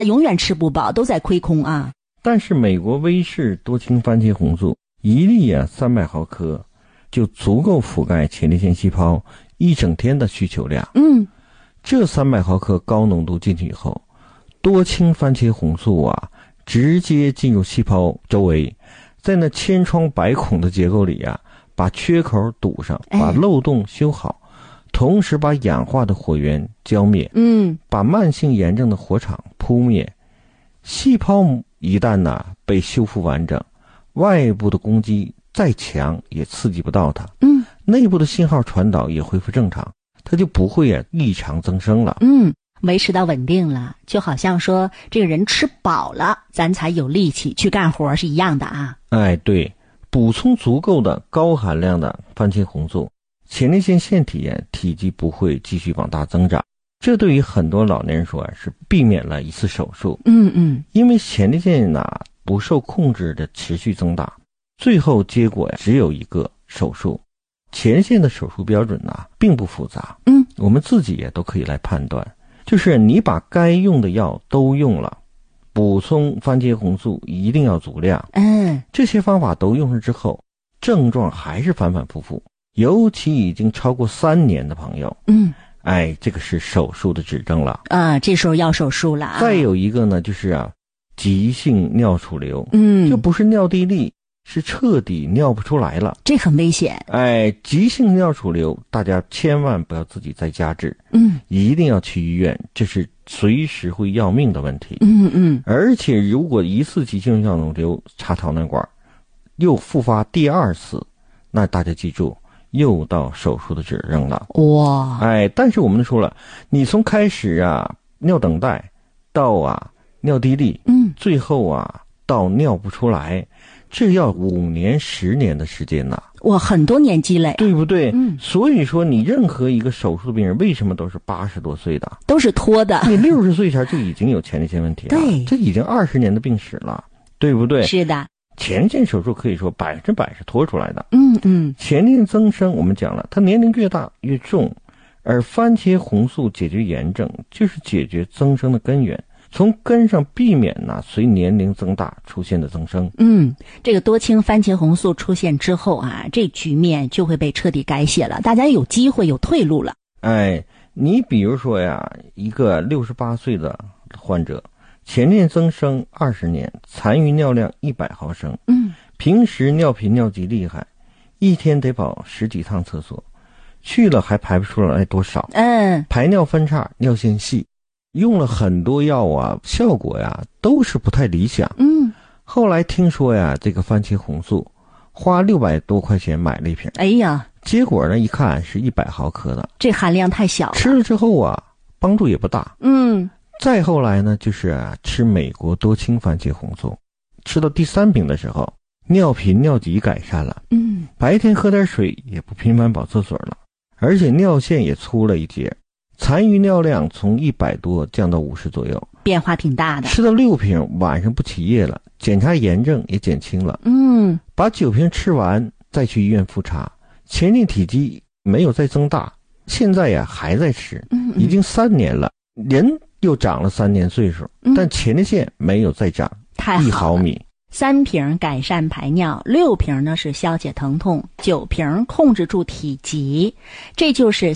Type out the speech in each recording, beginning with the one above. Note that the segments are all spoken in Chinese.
永远吃不饱，都在亏空啊。 但是美国威氏多氢番茄红素1粒300毫克就足够覆盖前列腺细胞一整天的需求量。这300毫克高浓度进去以后，多氢番茄红素直接进入细胞周围，在那千疮百孔的结构里把缺口堵上，把漏洞修好，同时把氧化的火源浇灭，把慢性炎症的火场扑灭。细胞一旦被修复完整，外部的攻击再强也刺激不到它，内部的信号传导也恢复正常，它就不会异常增生了。 维持到稳定了，就好像说这个人吃饱了，咱才有力气去干活是一样的啊。 对，补充足够的高含量的番茄红素，前列腺腺体体积不会继续往大增长。这对于很多老年人说是避免了一次手术。因为前列腺不受控制的持续增大，最后结果只有一个手术。前列腺的手术标准并不复杂，我们自己也都可以来判断。就是你把该用的药都用了，补充番茄红素一定要足量。这些方法都用上之后，症状还是反反复复，尤其已经超过3年的朋友，这个是手术的指征了这时候要手术了再有一个呢，就是急性尿储留，就不是尿地利，是彻底尿不出来了， 这很危险。 急性尿储留大家千万不要自己在家治，一定要去医院，这是随时会要命的问题。而且如果一次急性尿储留插导尿管又复发第2次，那大家记住又到手术的指征了。但是我们说了，你从开始尿等待到尿地利，最后到尿不出来，这要5年10年的时间很多年积累， 对不对？所以说你任何一个手术的病人为什么都是80多岁的， 都是拖的， 你60岁前就已经有前列腺问题了， 对， 这已经20年的病史了，对不对？ 是的， 前列腺手术可以说100%是拖出来的。前列腺增生我们讲了，它年龄越大越重，而番茄红素解决炎症就是解决增生的根源，从根上避免随年龄增大出现的增生。 这个多氢番茄红素出现之后这局面就会被彻底改写了，大家有机会有退路了。 你比如说一个68岁的患者，前列腺增生20年，残余尿量100毫升，平时尿频尿急厉害，一天得跑10几趟厕所，去了还排不出来多少，排尿分叉，尿线细，用了很多药效果都是不太理想。后来听说这个番茄红素花600多块钱买了一瓶，结果呢一看是100毫克的， 这含量太小了， 吃了之后帮助也不大。再后来呢就是吃美国多氢番茄红素，吃到第3瓶的时候，尿频尿急改善了，白天喝点水也不频繁跑厕所了，而且尿线也粗了一截，残余尿量从100多降到50左右， 变化挺大的。 吃到6瓶，晚上不起夜了，检查炎症也减轻了。把9瓶吃完再去医院复查，前列体积没有再增大，现在还在吃，已经3年了，人又长了3年岁数，但前列腺没有再长1毫米。 3瓶改善排尿，6瓶呢是消解疼痛，9瓶控制住体积，这就是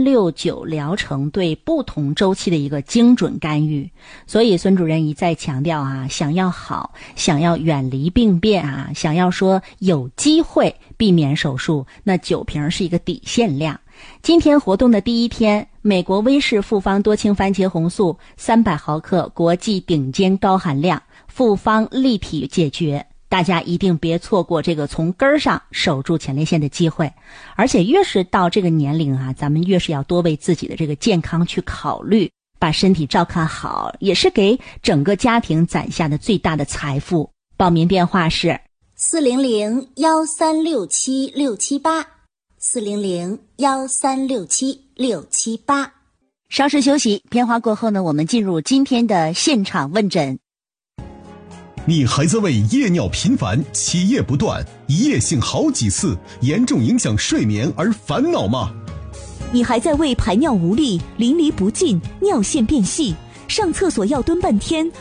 369疗程对不同周期的一个精准干预。所以孙主任一再强调想要好，想要远离病变想要说有机会避免手术，那9瓶是一个底线量。今天活动的第1天，美国威氏复方多氢番茄红素300毫克，国际顶尖高含量，复方立体解决，大家一定别错过这个从根上守住前列腺的机会。而且越是到这个年龄咱们越是要多为自己的这个健康去考虑，把身体照看好，也是给整个家庭攒下的最大的财富。报名电话是 400-1367-678，400-1367-678。 稍事休息，片花过后呢，我们进入今天的现场问诊。 你还在为夜尿频繁、起夜不断、一夜性好几次、严重影响睡眠而烦恼吗？ 你还在为排尿无力、淋漓不尽、尿线变细、 上厕所要蹲半天，